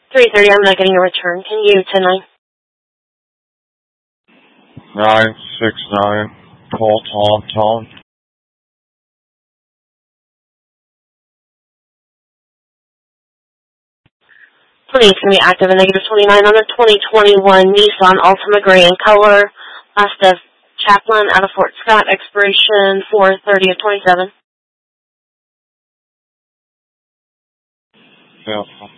3:30, I'm not getting a return. Can you 10-9? 969, call Tom. Please can be active in -29 on the 2021 Nissan Altima Gray in color. Last of Chaplin out of Fort Scott, expiration 4/30 of 27. Yeah.